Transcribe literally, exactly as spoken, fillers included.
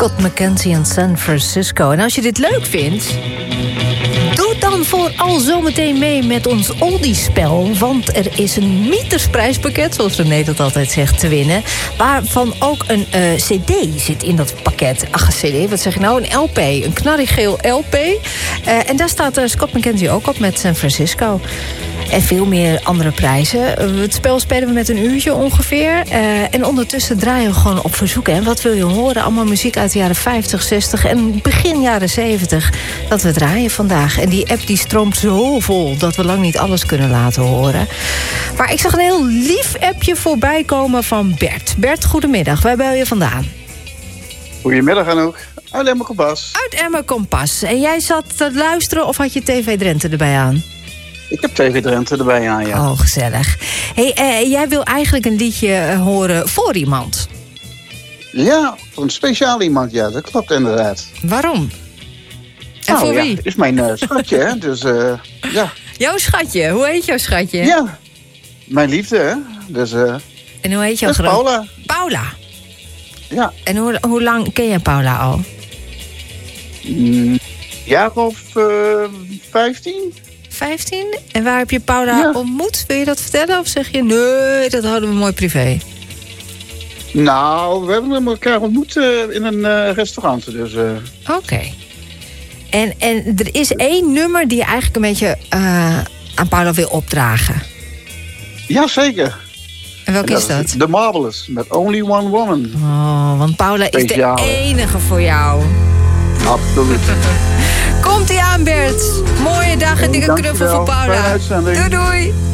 Scott McKenzie en San Francisco. En als je dit leuk vindt, doe dan vooral zometeen mee met ons oldiespel. Want er is een Mietersprijspakket, zoals René dat altijd zegt, te winnen. Waarvan ook een uh, cd zit in dat pakket. Ach, een cd, wat zeg je nou? Een L P, een knarrigeel L P. Uh, en daar staat uh, Scott McKenzie ook op met San Francisco. En veel meer andere prijzen. Het spel spelen we met een uurtje ongeveer. Uh, en ondertussen draaien we gewoon op verzoek. En wat wil je horen? Allemaal muziek uit de jaren vijftig, zestig en begin jaren zeventig. Dat we draaien vandaag. En die app die stroomt zo vol dat we lang niet alles kunnen laten horen. Maar ik zag een heel lief appje voorbij komen van Bert. Bert, goedemiddag. Waar bel je vandaan? Goedemiddag Anouk. Uit Emmer Kompas. Uit Emmer Kompas. En jij zat te luisteren of had je T V Drenthe erbij aan? Ik heb T V Drenthe erbij aan, ja. Oh, gezellig. Hey, uh, jij wil eigenlijk een liedje horen voor iemand? Ja, voor een speciaal iemand, ja. Dat klopt inderdaad. Waarom? En nou, voor ja, wie? Het is mijn uh, schatje, hè. Dus, uh, ja. Jouw schatje? Hoe heet jouw schatje? Ja, mijn liefde, hè. Dus, uh, en hoe heet jouw groot? Paula. Paula? Ja. En hoe, hoe lang ken jij Paula al? Een jaar of uh, vijftien. vijftien? En waar heb je Paula ja. ontmoet? Wil je dat vertellen? Of zeg je, nee, dat houden we mooi privé? Nou, we hebben elkaar ontmoet uh, in een uh, restaurant. Dus, uh... Oké. Okay. En, en er is één nummer die je eigenlijk een beetje uh, aan Paula wil opdragen. Jazeker. En welke is dat? The Marvelous, met Only One Woman. Oh, want Paula Speciaal. Is de enige voor jou. Absoluut. Komt-ie aan, Bert. Mooie dag en dikke knuffel voor Paula. Doei, doei.